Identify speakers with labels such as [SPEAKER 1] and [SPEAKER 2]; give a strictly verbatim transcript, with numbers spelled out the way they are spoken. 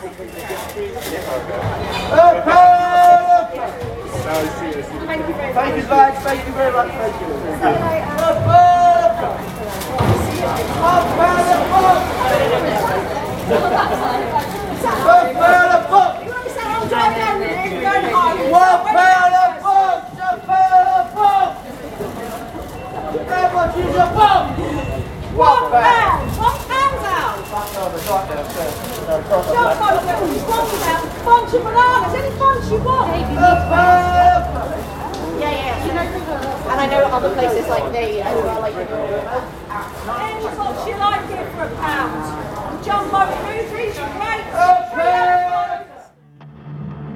[SPEAKER 1] Thank you very much. Thank you, guys. Thank you very much. Thank you.
[SPEAKER 2] One pound! One pound out! Don't go to one pound! Bunch of bananas! Any bunch you want!
[SPEAKER 3] Yeah, yeah. You know, and I know other places like they as well, like.
[SPEAKER 2] Any bunch you like here for a pound! Jumbo, three, three, great!